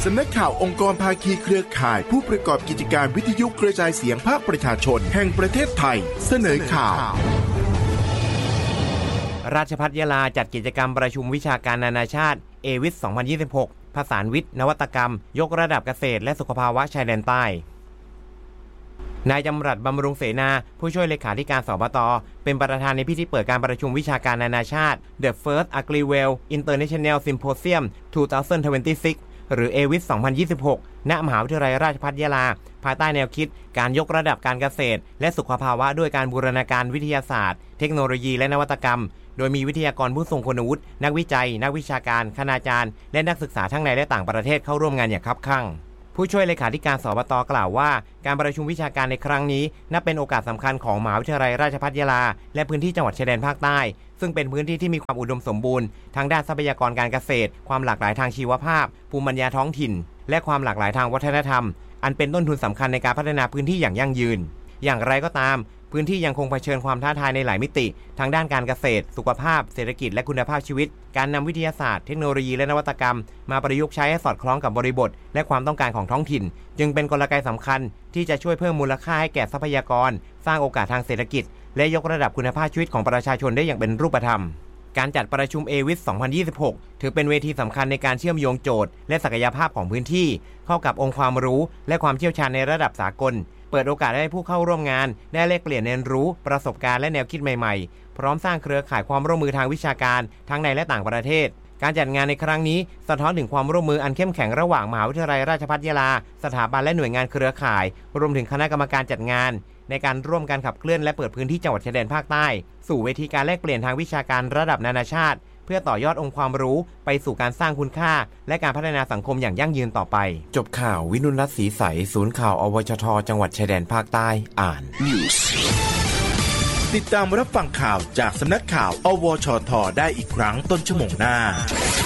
ำนักข่าวองค์กรภาคีเครือข่ายผู้ประกอบกิจการวิทยุกระจายเสียงภาคประชาชนแห่งประเทศไทยเสนอข่าวราชภัฏยะลาจัดกิจกรรมประชุมวิชาการนานาชาติเอวิส 2026 ผสานวิทย์นวัตกรรมยกระดับเกษตรและสุขภาวะชายแดนใต้นายจำรัดบำรุงเสนาผู้ช่วยเลขาธิการสบต.เป็นประธานในพิธีเปิดการประชุมวิชาการนานาชาติ The First Agriwell International Symposium 2026 หรือ AWIS 2026 ณ มหาวิทยาลัยราชภัฏยะลาภายใต้แนวคิดการยกระดับการเกษตรและสุขภาวะด้วยการบูรณาการวิทยาศาสตร์เทคโนโลยีและนวัตกรรมโดยมีวิทยากรผู้ทรงคุณวุฒินักวิจัยนักวิชาการคณาจารย์และนักศึกษาทั้งในและต่างประเทศเข้าร่วมงานอย่างคับคั่งผู้ช่วยเลขาธิการสบต.กล่าวว่าการประชุมวิชาการในครั้งนี้นับเป็นโอกาสสำคัญของมหาวิทยาลัยราชภัฏยะลาและพื้นที่จังหวัดชายแดนภาคใต้ซึ่งเป็นพื้นที่ที่มีความอุดมสมบูรณ์ทั้งด้านทรัพยากรการเกษตรความหลากหลายทางชีวภาพภูมิปัญญาท้องถิ่นและความหลากหลายทางวัฒนธรรมอันเป็นต้นทุนสำคัญในการพัฒนาพื้นที่อย่างยั่งยืนอย่างไรก็ตามพื้นที่ยังคงเผชิญความท้าทายในหลายมิติทั้งด้านการเกษตรสุขภาพเศรษฐกิจและคุณภาพชีวิตการนำวิทยาศาสตร์เทคโนโลยีและนวัตกรรมมาประยุกต์ใช้ให้สอดคล้องกับบริบทและความต้องการของท้องถิ่นจึงเป็นกลไกสำคัญที่จะช่วยเพิ่มมูลค่าให้แก่ทรัพยากรสร้างโอกาสทางเศรษฐกิจและยกระดับคุณภาพชีวิตของประชาชนได้อย่างเป็นรูปธรรมการจัดประชุม AWIS 2026 ถือเป็นเวทีสำคัญในการเชื่อมโยงโจทย์และศักยภาพของพื้นที่เข้ากับองค์ความรู้และความเชี่ยวชาญในระดับสากลเปิดโอกาสให้ผู้เข้าร่วมงานได้แลกเปลี่ยนเรียนรู้ประสบการณ์และแนวคิดใหม่ๆพร้อมสร้างเครือข่ายความร่วมมือทางวิชาการทั้งในและต่างประเทศการจัดงานในครั้งนี้สะท้อนถึงความร่วมมืออันเข้มแข็งระหว่างมหาวิทยาลัยราชภัฏยะลาสถาบันและหน่วยงานเครือข่ายรวมถึงคณะกรรมการจัดงานในการร่วมกันขับเคลื่อนและเปิดพื้นที่จังหวัดชายแดนภาคใต้สู่เวทีการแลกเปลี่ยนทางวิชาการระดับนานาชาติเพื่อต่อยอดองค์ความรู้ไปสู่การสร้างคุณค่าและการพัฒนาสังคมอย่างยั่งยืนต่อไปจบข่าววินุรัตน์ศรีใสศูนย์ข่าวอวชทจังหวัดชายแดนภาคใต้อ่านติดตามรับฟังข่าวจากสำนักข่าวอวชทได้อีกครั้งต้นชั่วโมงหน้า